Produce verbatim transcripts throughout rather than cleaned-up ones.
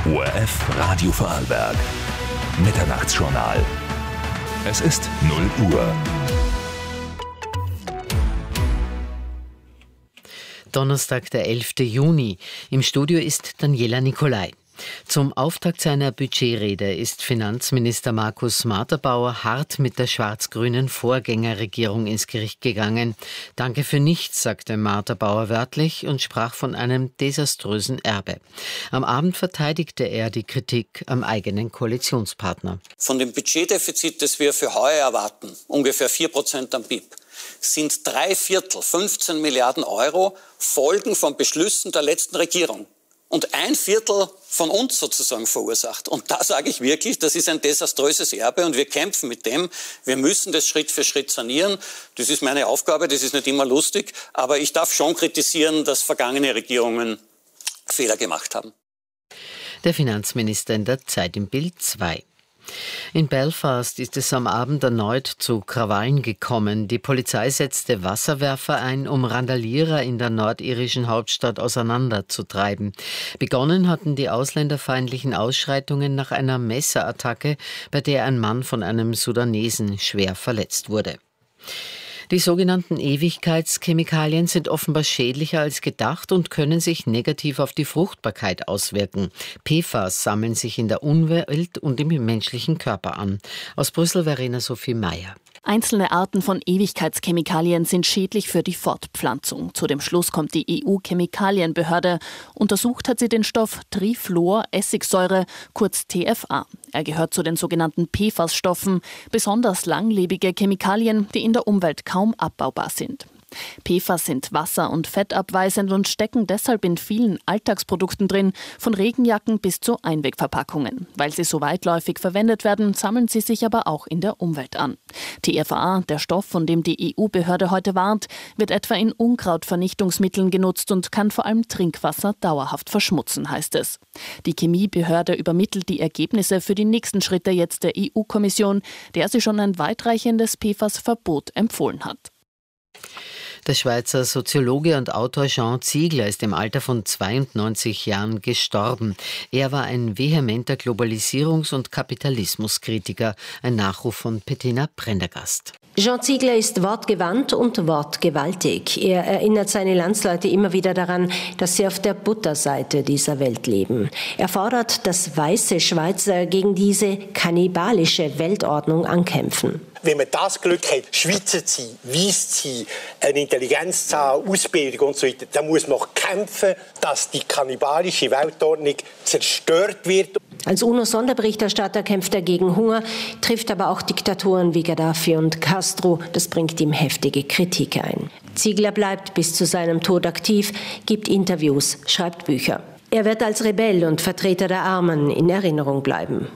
O R F Radio Vorarlberg. Mitternachtsjournal. Es ist null Uhr. Donnerstag, der elfte Juni. Im Studio ist Daniela Nicolai. Zum Auftakt seiner Budgetrede ist Finanzminister Markus Marterbauer hart mit der schwarz-grünen Vorgängerregierung ins Gericht gegangen. Danke für nichts, sagte Marterbauer wörtlich und sprach von einem desaströsen Erbe. Am Abend verteidigte er die Kritik am eigenen Koalitionspartner. Von dem Budgetdefizit, das wir für heuer erwarten, ungefähr vier Prozent am B I P, sind drei Viertel, fünfzehn Milliarden Euro, Folgen von Beschlüssen der letzten Regierung. Und ein Viertel von uns sozusagen verursacht. Und da sage ich wirklich, das ist ein desaströses Erbe und wir kämpfen mit dem. Wir müssen das Schritt für Schritt sanieren. Das ist meine Aufgabe, das ist nicht immer lustig. Aber ich darf schon kritisieren, dass vergangene Regierungen Fehler gemacht haben. Der Finanzminister in der Zeit im Bild zwei. In Belfast ist es am Abend erneut zu Krawallen gekommen. Die Polizei setzte Wasserwerfer ein, um Randalierer in der nordirischen Hauptstadt auseinanderzutreiben. Begonnen hatten die ausländerfeindlichen Ausschreitungen nach einer Messerattacke, bei der ein Mann von einem Sudanesen schwer verletzt wurde. Die sogenannten Ewigkeitschemikalien sind offenbar schädlicher als gedacht und können sich negativ auf die Fruchtbarkeit auswirken. P F A S sammeln sich in der Umwelt und im menschlichen Körper an. Aus Brüssel Verena Sophie Meyer. Einzelne Arten von Ewigkeitschemikalien sind schädlich für die Fortpflanzung. Zu dem Schluss kommt die E U-Chemikalienbehörde. Untersucht hat sie den Stoff Trifluoressigsäure, kurz T F A. Er gehört zu den sogenannten P F A S-Stoffen, besonders langlebige Chemikalien, die in der Umwelt kaum abbaubar sind. P F A S sind wasser- und fettabweisend und stecken deshalb in vielen Alltagsprodukten drin, von Regenjacken bis zu Einwegverpackungen. Weil sie so weitläufig verwendet werden, sammeln sie sich aber auch in der Umwelt an. T F A, der Stoff, von dem die E U-Behörde heute warnt, wird etwa in Unkrautvernichtungsmitteln genutzt und kann vor allem Trinkwasser dauerhaft verschmutzen, heißt es. Die Chemiebehörde übermittelt die Ergebnisse für die nächsten Schritte jetzt der E U-Kommission, der sie schon ein weitreichendes P F A S-Verbot empfohlen hat. Der Schweizer Soziologe und Autor Jean Ziegler ist im Alter von zweiundneunzig Jahren gestorben. Er war ein vehementer Globalisierungs- und Kapitalismuskritiker, ein Nachruf von Bettina Prendergast. Jean Ziegler ist wortgewandt und wortgewaltig. Er erinnert seine Landsleute immer wieder daran, dass sie auf der Butterseite dieser Welt leben. Er fordert, dass weiße Schweizer gegen diese kannibalische Weltordnung ankämpfen. Wenn man das Glück hat, Schweizer zu sein, weiss zu sein, eine Intelligenz zu haben, Ausbildung und so weiter, dann muss man kämpfen, dass die kannibalische Weltordnung zerstört wird. Als UNO-Sonderberichterstatter kämpft er gegen Hunger, trifft aber auch Diktatoren wie Gaddafi und Castro. Das bringt ihm heftige Kritik ein. Ziegler bleibt bis zu seinem Tod aktiv, gibt Interviews, schreibt Bücher. Er wird als Rebell und Vertreter der Armen in Erinnerung bleiben.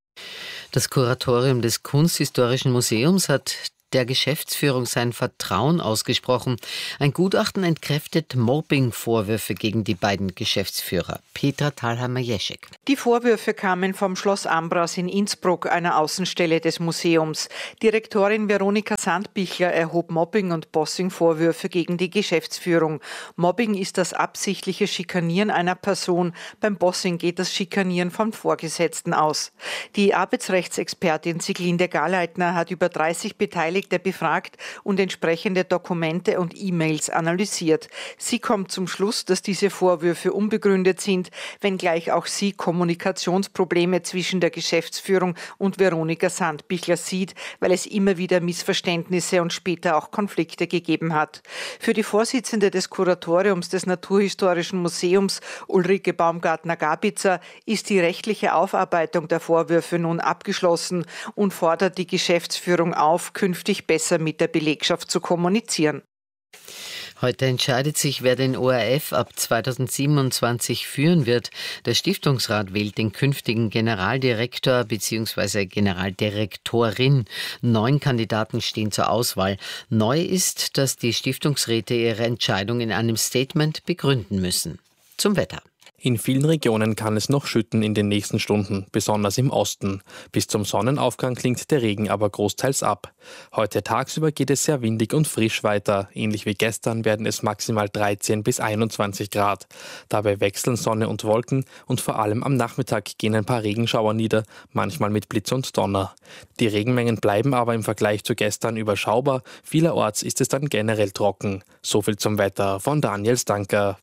Das Kuratorium des Kunsthistorischen Museums hat der Geschäftsführung sein Vertrauen ausgesprochen. Ein Gutachten entkräftet Mobbing-Vorwürfe gegen die beiden Geschäftsführer. Petra Thalhammer-Jeschek. Die Vorwürfe kamen vom Schloss Ambras in Innsbruck, einer Außenstelle des Museums. Direktorin Veronika Sandbichler erhob Mobbing- und Bossing-Vorwürfe gegen die Geschäftsführung. Mobbing ist das absichtliche Schikanieren einer Person. Beim Bossing geht das Schikanieren vom Vorgesetzten aus. Die Arbeitsrechtsexpertin Siglinde Galeitner hat über dreißig Beteiligte befragt und entsprechende Dokumente und E-Mails analysiert. Sie kommt zum Schluss, dass diese Vorwürfe unbegründet sind, wenngleich auch sie Kommunikationsprobleme zwischen der Geschäftsführung und Veronika Sandbichler sieht, weil es immer wieder Missverständnisse und später auch Konflikte gegeben hat. Für die Vorsitzende des Kuratoriums des Naturhistorischen Museums, Ulrike Baumgartner-Gabitzer, ist die rechtliche Aufarbeitung der Vorwürfe nun abgeschlossen und fordert die Geschäftsführung auf, künftig besser mit der Belegschaft zu kommunizieren. Heute entscheidet sich, wer den O R F ab zweitausendsiebenundzwanzig führen wird. Der Stiftungsrat wählt den künftigen Generaldirektor bzw. Generaldirektorin. Neun Kandidaten stehen zur Auswahl. Neu ist, dass die Stiftungsräte ihre Entscheidung in einem Statement begründen müssen. Zum Wetter. In vielen Regionen kann es noch schütten in den nächsten Stunden, besonders im Osten. Bis zum Sonnenaufgang klingt der Regen aber großteils ab. Heute tagsüber geht es sehr windig und frisch weiter. Ähnlich wie gestern werden es maximal dreizehn bis einundzwanzig Grad. Dabei wechseln Sonne und Wolken und vor allem am Nachmittag gehen ein paar Regenschauer nieder, manchmal mit Blitz und Donner. Die Regenmengen bleiben aber im Vergleich zu gestern überschaubar. Vielerorts ist es dann generell trocken. So viel zum Wetter von Daniel Stanker.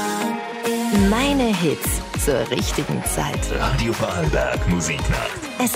Meine Hits zur richtigen Zeit. Radio Vorarlberg Musiknacht.